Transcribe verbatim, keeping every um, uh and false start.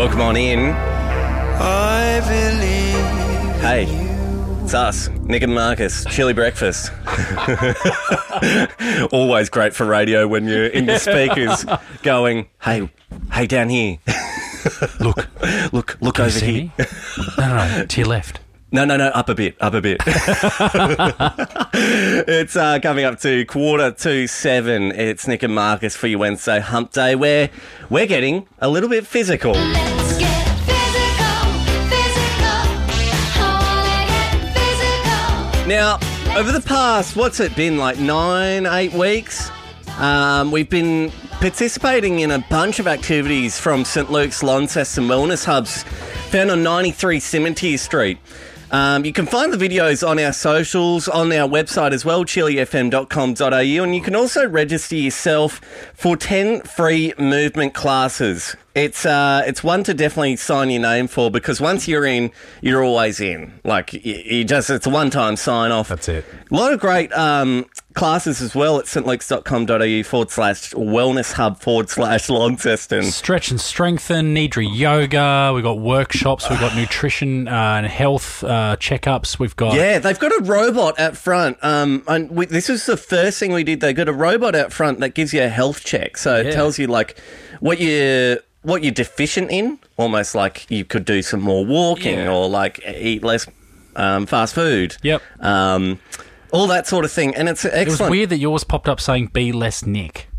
Welcome on in. I believe. Hey, it's us, Nick and Marcus, Chili Breakfast. Always great for radio when you're in your speakers going, hey, hey, down here. Look. Look, look Can you over see here. me? No, no, no, to your left. No, no, no, up a bit, up a bit. It's uh, coming up to quarter to seven. It's Nick and Marcus for your Wednesday hump day, where we're getting a little bit physical. Let's get physical, physical. I wanna get physical. Now, over the past, what's it been, like nine, eight weeks? Um, we've been participating in a bunch of activities from St Luke's Launceston Wellness Hubs, found on ninety-three Cemetery Street. Um, you can find the videos on our socials, on our website as well, chili f m dot com dot a u, and you can also register yourself for ten free movement classes. It's uh, it's one to definitely sign your name for, because once you're in, you're always in. Like, you, you just, it's a one-time sign-off. That's it. A lot of great um, classes as well at stlukes dot com dot a u forward slash wellness hub forward slash Launceston. Stretch and strengthen, Nidra yoga. We've got workshops. We've got nutrition uh, and health uh, checkups. We've got... Yeah, they've got a robot out front. Um, and we, this was the first thing we did. They got a robot out front that gives you a health check. So it Yeah. tells you, like, what you... what you're deficient in, almost like you could do some more walking Yeah. or like eat less um, fast food. Yep. Um, all that sort of thing. And it's It excellent. was weird that yours popped up saying be less Nick.